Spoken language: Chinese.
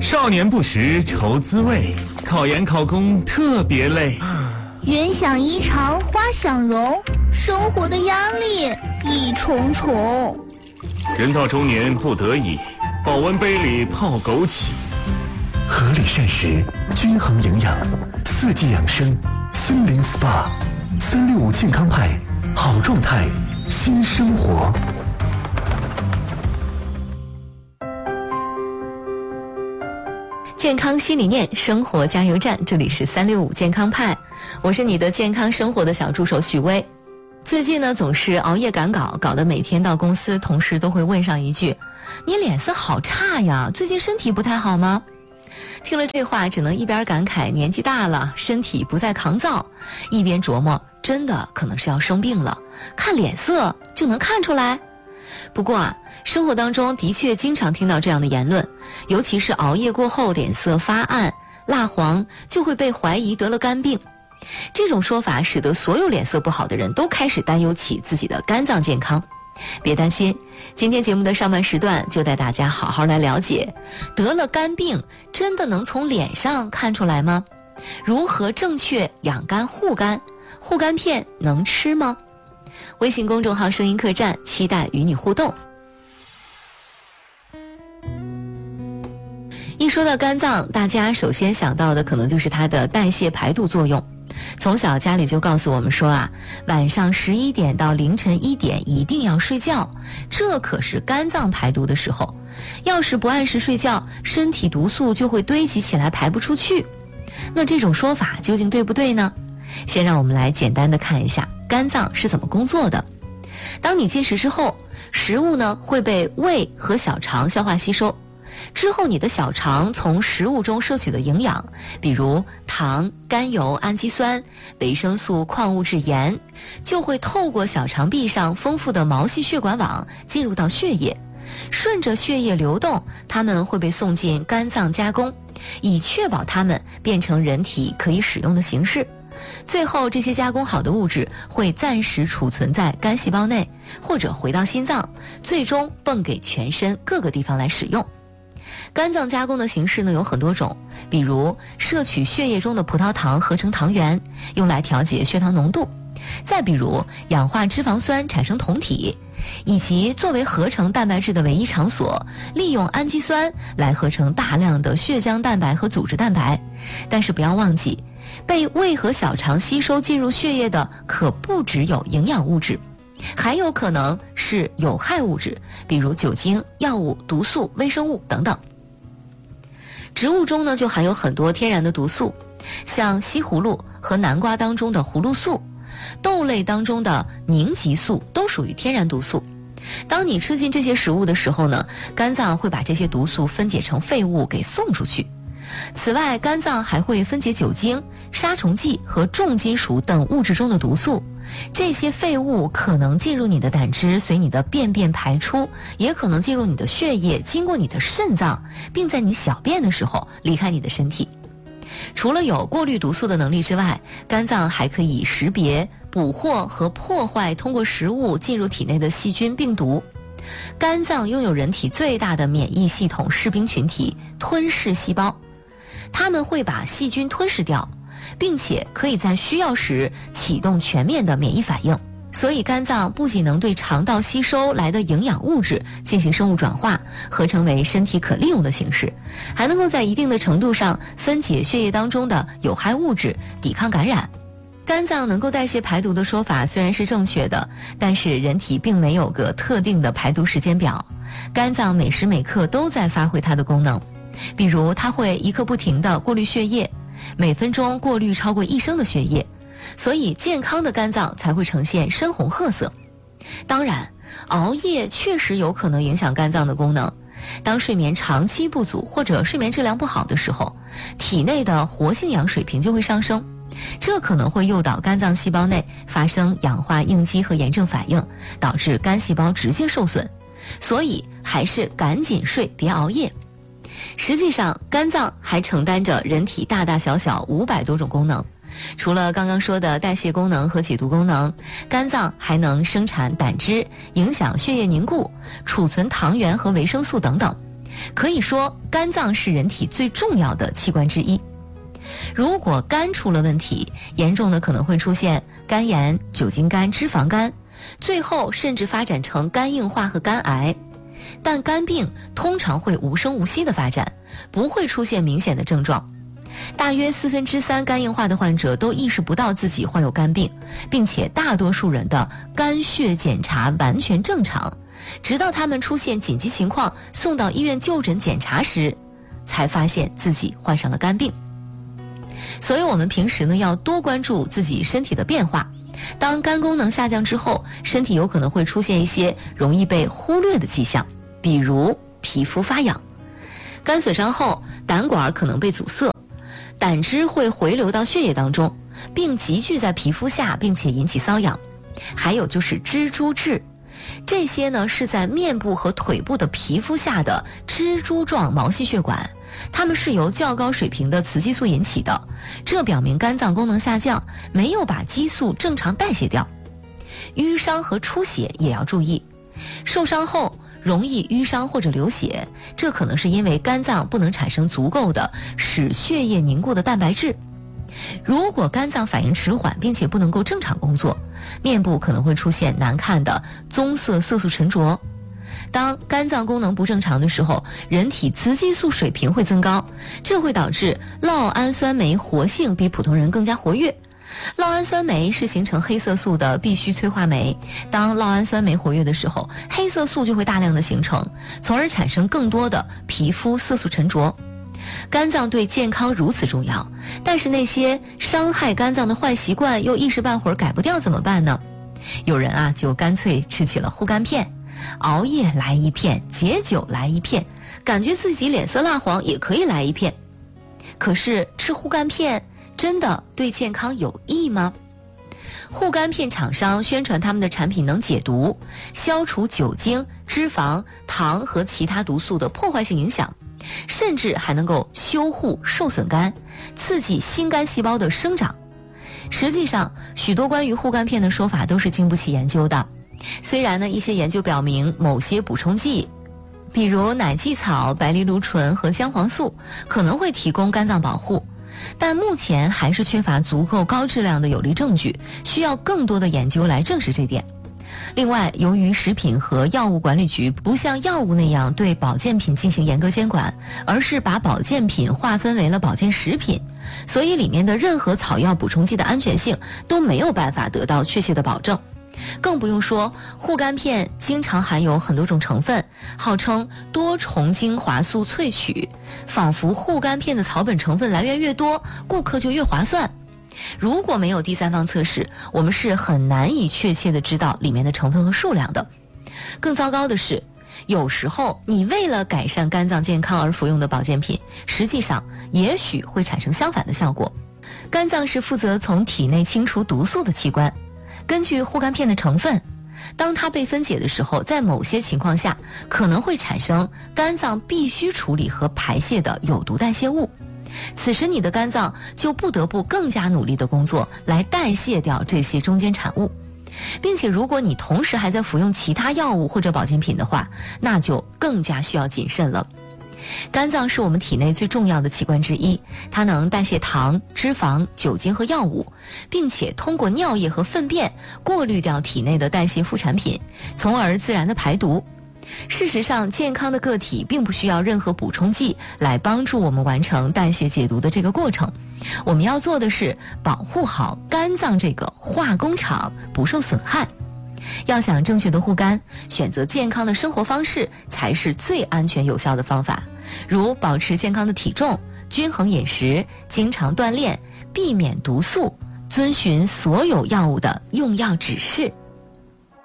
少年不识愁滋味，考研考公特别累。 人想衣裳花想容，生活的压力一重重。 人到中年不得已，保温杯里泡枸杞。 合理膳食，均衡营养，四季养生，森林 SPA，365健康派，好状态，新生活。 健康新理念，生活加油站，这里是365健康派，我是你的健康生活的小助手许巍。最近呢，总是熬夜赶稿，搞得每天到公司，同事都会问上一句：“你脸色好差呀，最近身体不太好吗？”听了这话，只能一边感慨年纪大了，身体不再抗造，一边琢磨真的可能是要生病了，看脸色就能看出来。不过啊，生活当中的确经常听到这样的言论，尤其是熬夜过后脸色发暗、蜡黄，就会被怀疑得了肝病。这种说法使得所有脸色不好的人都开始担忧起自己的肝脏健康。别担心，今天节目的上半时段就带大家好好来了解，得了肝病真的能从脸上看出来吗？如何正确养肝护肝？护肝片能吃吗？微信公众号声音客栈，期待与你互动。一说到肝脏，大家首先想到的可能就是它的代谢排毒作用。从小家里就告诉我们说啊，晚上11点到凌晨1点一定要睡觉，这可是肝脏排毒的时候。要是不按时睡觉，身体毒素就会堆积起来排不出去。那这种说法究竟对不对呢？先让我们来简单的看一下肝脏是怎么工作的。当你进食之后，食物呢会被胃和小肠消化吸收，之后你的小肠从食物中摄取的营养，比如糖、甘油、氨基酸、维生素、矿物质、盐，就会透过小肠壁上丰富的毛细血管网进入到血液，顺着血液流动，它们会被送进肝脏加工，以确保它们变成人体可以使用的形式。最后这些加工好的物质会暂时储存在肝细胞内，或者回到心脏，最终泵给全身各个地方来使用。肝脏加工的形式呢有很多种，比如摄取血液中的葡萄糖合成糖原，用来调节血糖浓度；再比如氧化脂肪酸产生酮体，以及作为合成蛋白质的唯一场所，利用氨基酸来合成大量的血浆蛋白和组织蛋白。但是不要忘记，被胃和小肠吸收进入血液的可不只有营养物质，还有可能是有害物质，比如酒精、药物、毒素、微生物等等。植物中呢就含有很多天然的毒素，像西葫芦和南瓜当中的葫芦素，豆类当中的凝集素都属于天然毒素。当你吃进这些食物的时候呢，肝脏会把这些毒素分解成废物给送出去。此外，肝脏还会分解酒精、杀虫剂和重金属等物质中的毒素，这些废物可能进入你的胆汁，随你的便便排出，也可能进入你的血液，经过你的肾脏，并在你小便的时候离开你的身体。除了有过滤毒素的能力之外，肝脏还可以识别、捕获和破坏通过食物进入体内的细菌、病毒。肝脏拥有人体最大的免疫系统士兵群体吞噬细胞，它们会把细菌吞噬掉，并且可以在需要时启动全面的免疫反应。所以肝脏不仅能对肠道吸收来的营养物质进行生物转化，合成为身体可利用的形式，还能够在一定的程度上分解血液当中的有害物质，抵抗感染。肝脏能够代谢排毒的说法虽然是正确的，但是人体并没有个特定的排毒时间表，肝脏每时每刻都在发挥它的功能。比如它会一刻不停地过滤血液，每分钟过滤超过1升的血液，所以健康的肝脏才会呈现深红褐色。当然，熬夜确实有可能影响肝脏的功能。当睡眠长期不足或者睡眠质量不好的时候，体内的活性氧水平就会上升，这可能会诱导肝脏细胞内发生氧化应激和炎症反应，导致肝细胞直接受损。所以还是赶紧睡，别熬夜。实际上，肝脏还承担着人体大大小小500多种功能。除了刚刚说的代谢功能和解毒功能，肝脏还能生产胆汁，影响血液凝固，储存糖原和维生素等等。 可以说肝脏是人体最重要的器官之一。如果肝出了问题，严重的可能会出现肝炎、酒精肝、脂肪肝，最后甚至发展成肝硬化和肝癌。但肝病通常会无声无息地发展，不会出现明显的症状。大约3%肝硬化的患者都意识不到自己患有肝病，并且大多数人的肝血检查完全正常，直到他们出现紧急情况送到医院就诊检查时，才发现自己患上了肝病。所以我们平时呢要多关注自己身体的变化。当肝功能下降之后，身体有可能会出现一些容易被忽略的迹象，比如皮肤发痒。肝损伤后，胆管可能被阻塞，胆汁会回流到血液当中，并集聚在皮肤下，并且引起瘙痒。还有就是蜘蛛痣，这些呢是在面部和腿部的皮肤下的蜘蛛状毛细血管，它们是由较高水平的雌激素引起的，这表明肝脏功能下降，没有把激素正常代谢掉。淤伤和出血也要注意，受伤后容易淤伤或者流血，这可能是因为肝脏不能产生足够的使血液凝固的蛋白质。如果肝脏反应迟缓并且不能够正常工作，面部可能会出现难看的棕色色素沉着。当肝脏功能不正常的时候，人体雌激素水平会增高，这会导致酪氨酸酶活性比普通人更加活跃。酪氨酸酶是形成黑色素的必须催化酶，当酪氨酸酶活跃的时候，黑色素就会大量的形成，从而产生更多的皮肤色素沉着。肝脏对健康如此重要，但是那些伤害肝脏的坏习惯又一时半会儿改不掉怎么办呢？有人啊就干脆吃起了护肝片，熬夜来一片，解酒来一片，感觉自己脸色蜡黄也可以来一片。可是吃护肝片真的对健康有益吗？护肝片厂商宣传他们的产品能解毒，消除酒精、脂肪、糖和其他毒素的破坏性影响，甚至还能够修护受损肝，刺激新肝细胞的生长。实际上，许多关于护肝片的说法都是经不起研究的。虽然呢，一些研究表明某些补充剂，比如奶蓟草、白藜芦醇和姜黄素，可能会提供肝脏保护，但目前还是缺乏足够高质量的有力证据，需要更多的研究来证实这点。另外，由于食品和药物管理局不像药物那样对保健品进行严格监管，而是把保健品划分为了保健食品，所以里面的任何草药补充剂的安全性都没有办法得到确切的保证。更不用说护肝片经常含有很多种成分，号称多重精华素萃取，仿佛护肝片的草本成分来源越多，顾客就越划算。如果没有第三方测试，我们是很难以确切的知道里面的成分和数量的。更糟糕的是，有时候你为了改善肝脏健康而服用的保健品，实际上也许会产生相反的效果。肝脏是负责从体内清除毒素的器官，根据护肝片的成分，当它被分解的时候，在某些情况下可能会产生肝脏必须处理和排泄的有毒代谢物，此时你的肝脏就不得不更加努力的工作来代谢掉这些中间产物，并且如果你同时还在服用其他药物或者保健品的话，那就更加需要谨慎了。肝脏是我们体内最重要的器官之一，它能代谢糖、脂肪、酒精和药物，并且通过尿液和粪便过滤掉体内的代谢副产品，从而自然的排毒。事实上，健康的个体并不需要任何补充剂来帮助我们完成代谢解毒的这个过程，我们要做的是保护好肝脏这个化工厂不受损害。要想正确的护肝，选择健康的生活方式才是最安全有效的方法，如保持健康的体重、均衡饮食、经常锻炼、避免毒素、遵循所有药物的用药指示。